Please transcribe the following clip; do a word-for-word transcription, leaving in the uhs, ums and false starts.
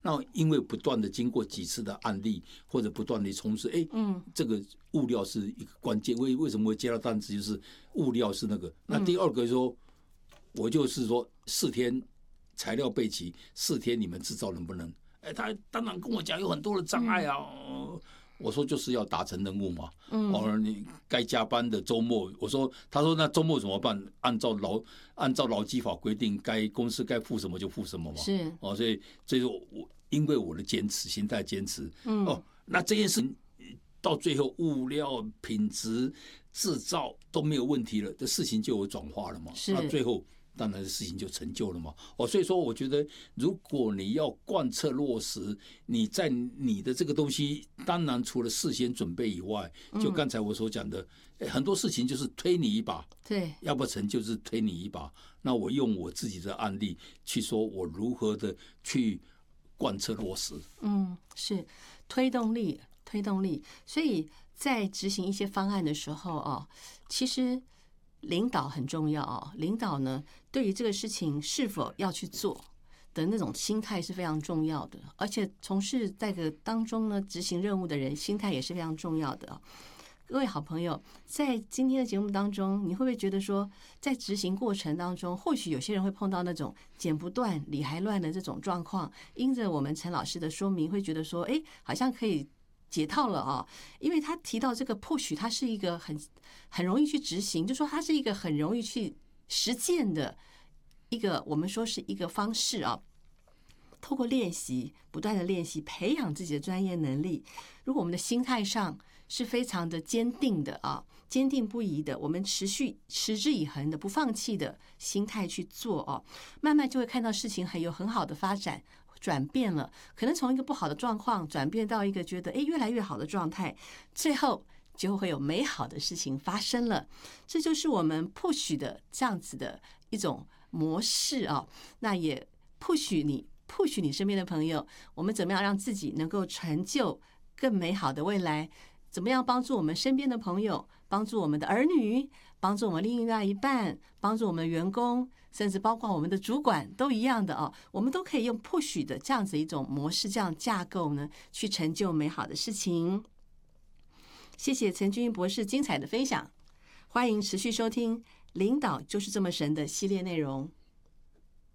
那因为不断的经过几次的案例，或者不断的从事，哎，嗯，这个物料是一个关键。为为什么会接到单子，就是物料是那个。那第二个说，我就是说四天材料备齐，四天你们制造能不能？哎，他当然跟我讲有很多的障碍啊。嗯，我说就是要达成任务嘛。嗯，哦，你该加班的周末，我说，他说那周末怎么办？按照劳按照劳基法规定，该公司该付什么就付什么嘛。 是哦，所以所以说我因为我的坚持，心态坚持，嗯，哦，那这件事到最后物料品质制造都没有问题了，这事情就有转化了嘛。 是， 那最后当然事情就成就了嘛。哦，所以说我觉得，如果你要贯彻落实，你在你的这个东西，当然除了事先准备以外，就刚才我所讲的，嗯，很多事情就是推你一把， 对， 要不成就是推你一把。那我用我自己的案例去说，我如何的去贯彻落实。 嗯，是推动力，推动力。所以在执行一些方案的时候哦，其实领导很重要哦。领导呢，对于这个事情是否要去做的那种心态是非常重要的，而且从事在这个当中呢执行任务的人心态也是非常重要的。各位好朋友，在今天的节目当中，你会不会觉得说，在执行过程当中，或许有些人会碰到那种剪不断理还乱的这种状况？因着我们陈老师的说明，会觉得说，哎，好像可以解套了啊，因为他提到这个，或许它是一个很很容易去执行，就说它是一个很容易去实践的一个，我们说是一个方式啊。透过练习，不断的练习，培养自己的专业能力。如果我们的心态上是非常的坚定的啊，坚定不移的，我们持续持之以恒的，不放弃的心态去做哦，慢慢就会看到事情很有很好的发展。转变了，可能从一个不好的状况转变到一个觉得诶越来越好的状态，最后就会有美好的事情发生了。这就是我们 push 的这样子的一种模式啊。那也 push 你 push 你身边的朋友，我们怎么样让自己能够成就更美好的未来？怎么样帮助我们身边的朋友，帮助我们的儿女，帮助我们另外一半，帮助我们的员工，甚至包括我们的主管都一样的哦。我们都可以用 push 的这样子一种模式，这样架构呢，去成就美好的事情。谢谢陈君博士精彩的分享，欢迎持续收听《领导就是这么神》的系列内容。